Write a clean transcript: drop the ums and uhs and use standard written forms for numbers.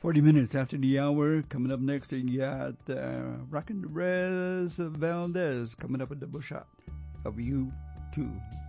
40 minutes after the hour. Coming up next, you got Rockin' Rez Valdez coming up with double shot of you too.